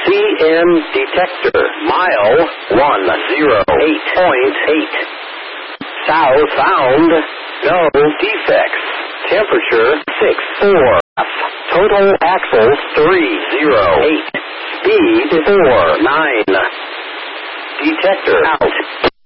CN detector, mile 108.8. South found, no defects. Temperature 64. Total axles 308. Speed 49. Detector out.